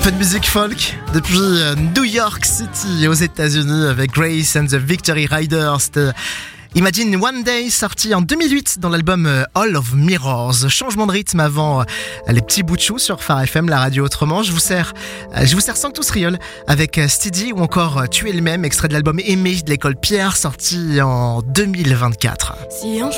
peu de musique folk depuis New York City aux États-Unis avec Grace and the Victory Riders. C'était Imagine One Day, sorti en 2008 dans l'album All of Mirrors. Changement de rythme avant les petits bouts de chou sur Phare FM, la radio autrement. Je vous sers Sanctus Riol avec Steady ou encore Tu es le même, extrait de l'album Aimé de l'école Pierre, sorti en 2024.